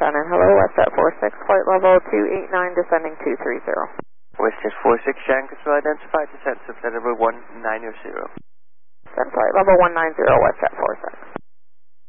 Shannon. Hello, WestJet 46, flight level 289, descending 230. WestJet 46, Shannon, control identified, descent subflight level 190. Descent flight level 190, WestJet 46.